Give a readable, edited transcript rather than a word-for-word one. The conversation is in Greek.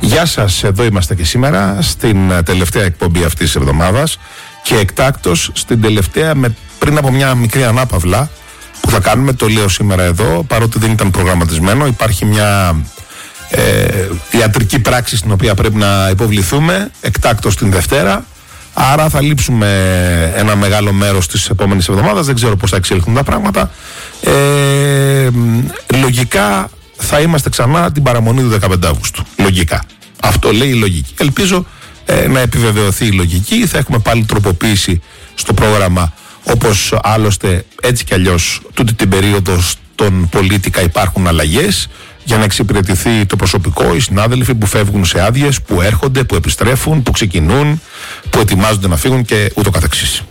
Γεια σας, εδώ είμαστε και σήμερα στην τελευταία εκπομπή αυτής της εβδομάδας και εκτάκτως στην τελευταία πριν από μια μικρή ανάπαυλα που θα κάνουμε, το λέω σήμερα εδώ, παρότι δεν ήταν προγραμματισμένο. Υπάρχει μια ιατρική πράξη στην οποία πρέπει να υποβληθούμε εκτάκτως την Δευτέρα. Άρα θα λείψουμε ένα μεγάλο μέρος της επόμενης εβδομάδας. Δεν ξέρω πώς θα εξελιχθούν τα πράγματα. Λογικά θα είμαστε ξανά την παραμονή του 15 Αυγούστου. Λογικά. Αυτό λέει η λογική. Ελπίζω να επιβεβαιωθεί η λογική. Θα έχουμε πάλι τροποποίηση στο πρόγραμμα, όπως άλλωστε έτσι κι αλλιώς τούτη την περίοδο στον πολίτικα υπάρχουν αλλαγές για να εξυπηρετηθεί το προσωπικό, οι συνάδελφοι που φεύγουν σε άδειες, που έρχονται, που επιστρέφουν, που ξεκινούν, που ετοιμάζονται να φύγουν και ούτω καθεξής.